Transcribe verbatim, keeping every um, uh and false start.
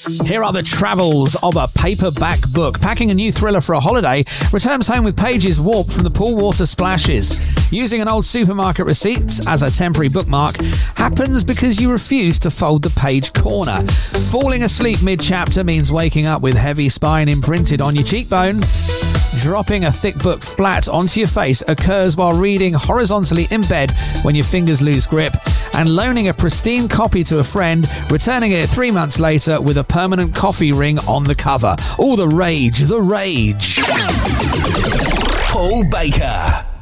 Here are the travels of a paperback book. Packing a new thriller for a holiday, returns home with pages warped from the pool water splashes. Using an old supermarket receipt as a temporary bookmark happens because you refuse to fold the page corner. Falling asleep mid-chapter means waking up with heavy spine imprinted on your cheekbone. Dropping a thick book flat onto your face occurs while reading horizontally in bed when your fingers lose grip. And loaning a pristine copy to a friend, returning it three months later with a permanent coffee ring on the cover. All the rage, the rage. Paul Baker.